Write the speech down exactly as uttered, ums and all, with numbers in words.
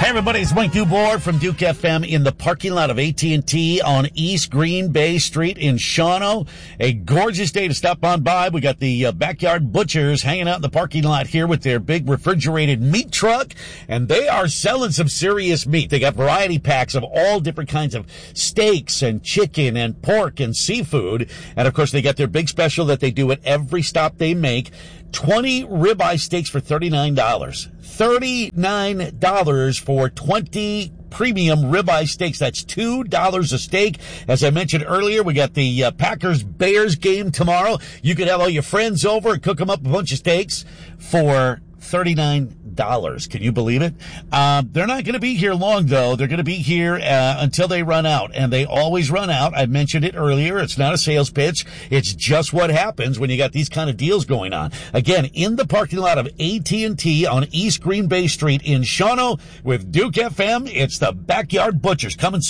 Hey everybody, it's Mike Dubois from Duke F M in the parking lot of A T and T on East Green Bay Street in Shawano. A gorgeous day to stop on by. We got the uh, Backyard Butchers hanging out in the parking lot here with their big refrigerated meat truck, and they are selling some serious meat. They got variety packs of all different kinds of steaks and chicken and pork and seafood, and of course they got their big special that they do at every stop they make. twenty ribeye steaks for thirty-nine dollars. thirty-nine dollars for twenty premium ribeye steaks. That's two dollars a steak. As I mentioned earlier, we got the uh, Packers-Bears game tomorrow. You could have all your friends over and cook them up a bunch of steaks for thirty-nine dollars. Can you believe it? Uh, they're not going to be here long, though. They're going to be here uh, until they run out, and they always run out. I mentioned it earlier. It's not a sales pitch. It's just what happens when you got these kind of deals going on. Again, in the parking lot of A T and T on East Green Bay Street in Shawano with Duke F M, it's the Backyard Butchers. Coming soon.